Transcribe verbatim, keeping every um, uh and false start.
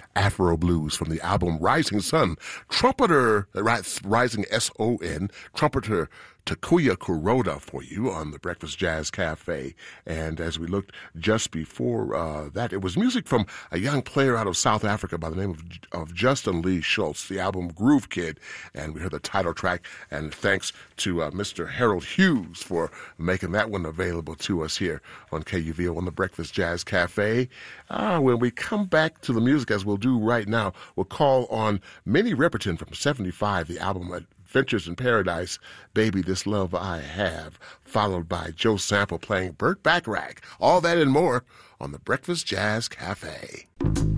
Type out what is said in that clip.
Afro Blues from the album Rising Sun. Trumpeter, Rising S O N, trumpeter Takuya Kuroda for you on the Breakfast Jazz Cafe. And as we looked just before uh, that, it was music from a young player out of South Africa by the name of, of Justin Lee Schultz, the album Groove Kid. And we heard the title track. And thanks to uh, Mister Harold Hughes for making that one available to us here on K U V O on the Breakfast Jazz Cafe. Uh, when we come back to the music, as we'll do right now, we'll call on Minnie Riperton from seventy-five, the album Adventures in Paradise, Baby This Love I Have, followed by Joe Sample playing Burt Bacharach. All that and more on the Breakfast Jazz Cafe.